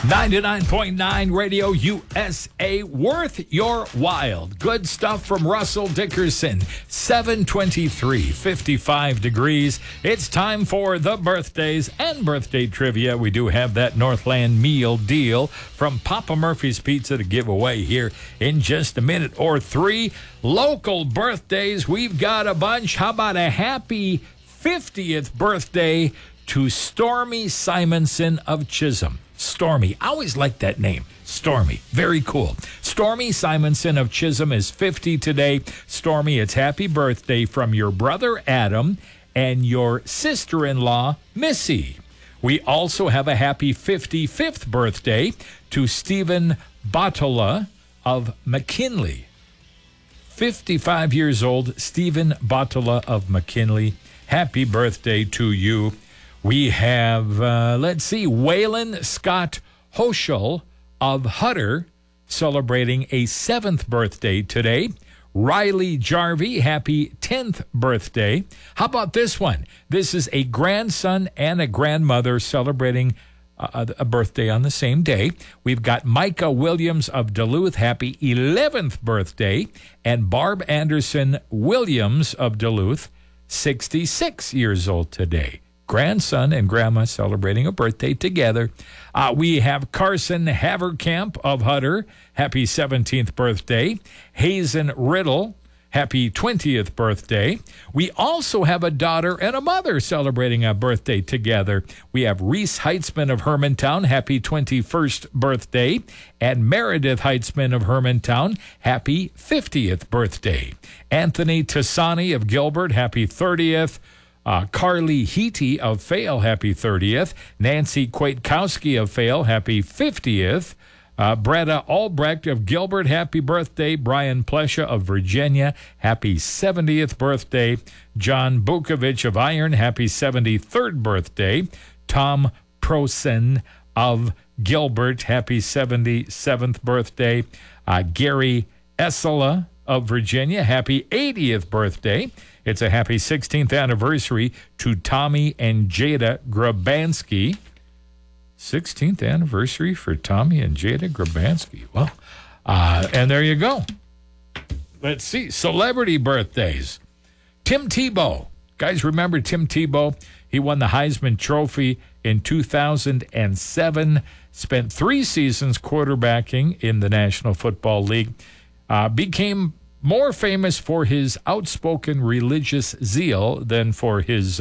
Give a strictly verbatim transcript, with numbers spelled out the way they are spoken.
ninety-nine point nine Radio U S A, worth your while. Good stuff from Russell Dickerson. seven twenty-three, fifty-five degrees. It's time for the birthdays and birthday trivia. We do have that Northland meal deal from Papa Murphy's Pizza to give away here in just a minute or three. Local birthdays, we've got a bunch. How about a happy fiftieth birthday to Stormy Simonson of Chisholm? Stormy. I always liked that name. Stormy. Very cool. Stormy Simonson of Chisholm is fifty today. Stormy, it's happy birthday from your brother Adam and your sister-in-law Missy. We also have a happy fifty-fifth birthday to Stephen Botola of McKinley. fifty-five years old, Stephen Botola of McKinley. Happy birthday to you. We have, uh, let's see, Waylon Scott Hoschel of Hutter celebrating a seventh birthday today. Riley Jarvie, happy tenth birthday. How about this one? This is a grandson and a grandmother celebrating uh, a birthday on the same day. We've got Micah Williams of Duluth, happy eleventh birthday. And Barb Anderson Williams of Duluth, sixty-six years old today. Grandson and grandma celebrating a birthday together. Uh, we have Carson Haverkamp of Hutter. Happy seventeenth birthday. Hazen Riddle. Happy twentieth birthday. We also have a daughter and a mother celebrating a birthday together. We have Reese Heitzman of Hermantown. Happy twenty-first birthday. And Meredith Heitzman of Hermantown. Happy fiftieth birthday. Anthony Tassani of Gilbert. Happy thirtieth. Uh, Carly Heaty of Fale, happy thirtieth. Nancy Quaitkowski of Fale, happy fiftieth. Uh, Bretta Albrecht of Gilbert, happy birthday. Brian Plesha of Virginia, happy seventieth birthday. John Bukovich of Iron, happy seventy-third birthday. Tom Prosen of Gilbert, happy seventy-seventh birthday. Uh, Gary Essela of Virginia, happy eightieth birthday. It's a happy sixteenth anniversary to Tommy and Jada Grabansky. sixteenth anniversary for Tommy and Jada Grabansky. Well, uh, and there you go. Let's see. Celebrity birthdays. Tim Tebow. Guys, remember Tim Tebow? He won the Heisman Trophy in two thousand seven. Spent three seasons quarterbacking in the National Football League. Uh, became more famous for his outspoken religious zeal than for his